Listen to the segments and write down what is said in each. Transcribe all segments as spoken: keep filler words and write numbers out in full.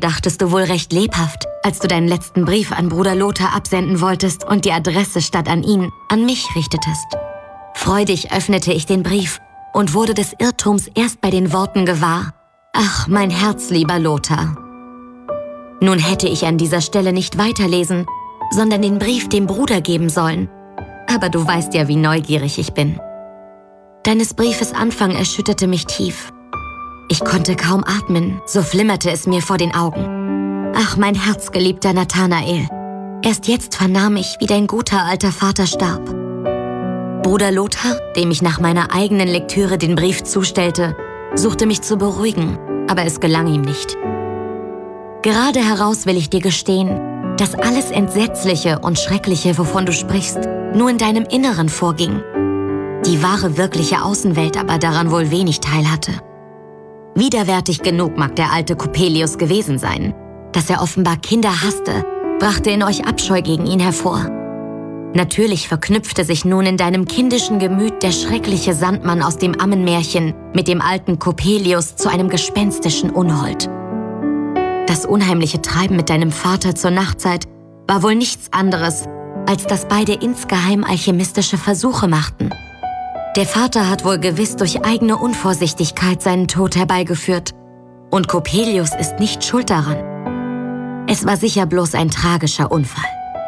dachtest du wohl recht lebhaft, als du deinen letzten Brief an Bruder Lothar absenden wolltest und die Adresse statt an ihn an mich richtetest. Freudig öffnete ich den Brief und wurde des Irrtums erst bei den Worten gewahr: »Ach, mein herzlieber Lothar.« Nun hätte ich an dieser Stelle nicht weiterlesen, sondern den Brief dem Bruder geben sollen. Aber du weißt ja, wie neugierig ich bin. Deines Briefes Anfang erschütterte mich tief. Ich konnte kaum atmen, so flimmerte es mir vor den Augen. Ach, mein herzgeliebter Nathanael, erst jetzt vernahm ich, wie dein guter alter Vater starb. Bruder Lothar, dem ich nach meiner eigenen Lektüre den Brief zustellte, suchte mich zu beruhigen, aber es gelang ihm nicht. Gerade heraus will ich dir gestehen, dass alles Entsetzliche und Schreckliche, wovon du sprichst, nur in deinem Inneren vorging. Die wahre, wirkliche Außenwelt aber daran wohl wenig teilhatte. Widerwärtig genug mag der alte Coppelius gewesen sein. Dass er offenbar Kinder hasste, brachte in euch Abscheu gegen ihn hervor. Natürlich verknüpfte sich nun in deinem kindischen Gemüt der schreckliche Sandmann aus dem Ammenmärchen mit dem alten Coppelius zu einem gespenstischen Unhold. Das unheimliche Treiben mit deinem Vater zur Nachtzeit war wohl nichts anderes, als dass beide insgeheim alchemistische Versuche machten. Der Vater hat wohl gewiss durch eigene Unvorsichtigkeit seinen Tod herbeigeführt, und Coppelius ist nicht schuld daran. Es war sicher bloß ein tragischer Unfall.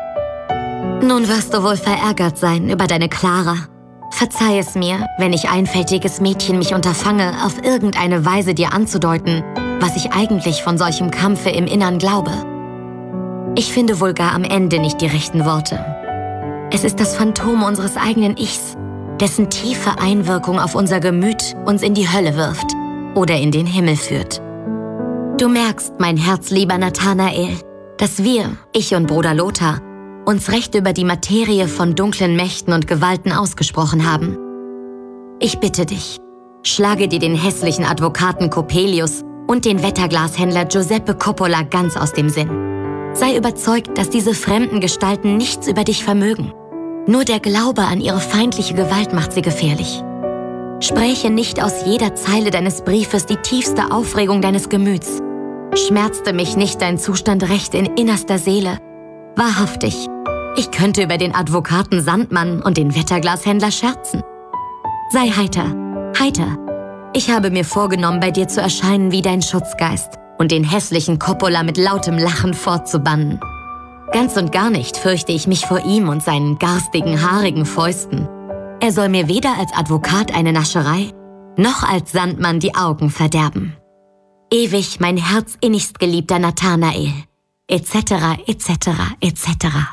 Nun wirst du wohl verärgert sein über deine Clara. Verzeih es mir, wenn ich einfältiges Mädchen mich unterfange, auf irgendeine Weise dir anzudeuten, was ich eigentlich von solchem Kampfe im Innern glaube. Ich finde wohl gar am Ende nicht die rechten Worte. Es ist das Phantom unseres eigenen Ichs, dessen tiefe Einwirkung auf unser Gemüt uns in die Hölle wirft oder in den Himmel führt. Du merkst, mein herzlieber Nathanael, dass wir, ich und Bruder Lothar, uns recht über die Materie von dunklen Mächten und Gewalten ausgesprochen haben. Ich bitte dich, schlage dir den hässlichen Advokaten Coppelius und den Wetterglashändler Giuseppe Coppola ganz aus dem Sinn. Sei überzeugt, dass diese fremden Gestalten nichts über dich vermögen. Nur der Glaube an ihre feindliche Gewalt macht sie gefährlich. Spräche nicht aus jeder Zeile deines Briefes die tiefste Aufregung deines Gemüts. Schmerzte mich nicht dein Zustand recht in innerster Seele? Wahrhaftig, ich könnte über den Advokaten Sandmann und den Wetterglashändler scherzen. Sei heiter, heiter. Ich habe mir vorgenommen, bei dir zu erscheinen wie dein Schutzgeist und den hässlichen Coppola mit lautem Lachen fortzubannen. Ganz und gar nicht fürchte ich mich vor ihm und seinen garstigen, haarigen Fäusten. Er soll mir weder als Advokat eine Nascherei, noch als Sandmann die Augen verderben. Ewig mein herzinnigst geliebter Nathanael, et cetera, et cetera, et cetera.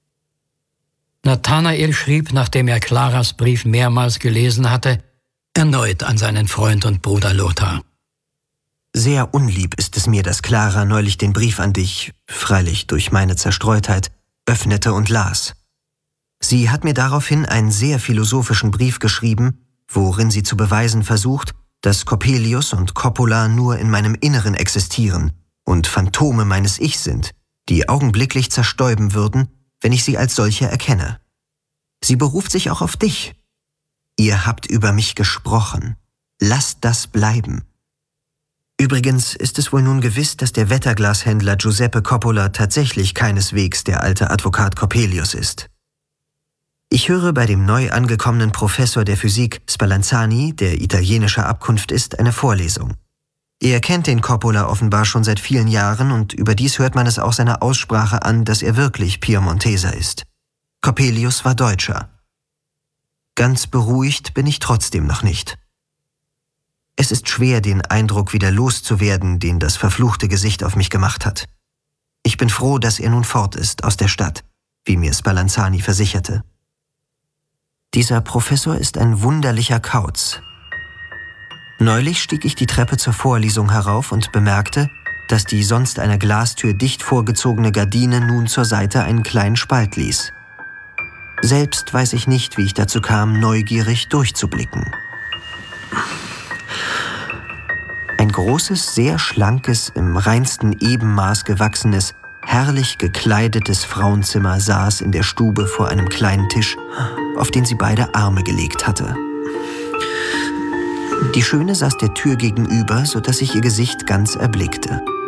Nathanael schrieb, nachdem er Claras Brief mehrmals gelesen hatte, erneut an seinen Freund und Bruder Lothar. Sehr unlieb ist es mir, dass Clara neulich den Brief an dich, freilich durch meine Zerstreutheit, öffnete und las. Sie hat mir daraufhin einen sehr philosophischen Brief geschrieben, worin sie zu beweisen versucht, dass Coppelius und Coppola nur in meinem Inneren existieren und Phantome meines Ich sind, die augenblicklich zerstäuben würden, wenn ich sie als solche erkenne. Sie beruft sich auch auf dich. Ihr habt über mich gesprochen. Lasst das bleiben. Übrigens ist es wohl nun gewiss, dass der Wetterglashändler Giuseppe Coppola tatsächlich keineswegs der alte Advokat Coppelius ist. Ich höre bei dem neu angekommenen Professor der Physik Spallanzani, der italienischer Abkunft ist, eine Vorlesung. Er kennt den Coppola offenbar schon seit vielen Jahren und überdies hört man es auch seiner Aussprache an, dass er wirklich Piemonteser ist. Coppelius war Deutscher. Ganz beruhigt bin ich trotzdem noch nicht. Es ist schwer, den Eindruck wieder loszuwerden, den das verfluchte Gesicht auf mich gemacht hat. Ich bin froh, dass er nun fort ist aus der Stadt, wie mir Spallanzani versicherte. Dieser Professor ist ein wunderlicher Kauz. Neulich stieg ich die Treppe zur Vorlesung herauf und bemerkte, dass die sonst einer Glastür dicht vorgezogene Gardine nun zur Seite einen kleinen Spalt ließ. Selbst weiß ich nicht, wie ich dazu kam, neugierig durchzublicken. Ein großes, sehr schlankes, im reinsten Ebenmaß gewachsenes, herrlich gekleidetes Frauenzimmer saß in der Stube vor einem kleinen Tisch, auf den sie beide Arme gelegt hatte. Die Schöne saß der Tür gegenüber, so dass ich ihr Gesicht ganz erblickte.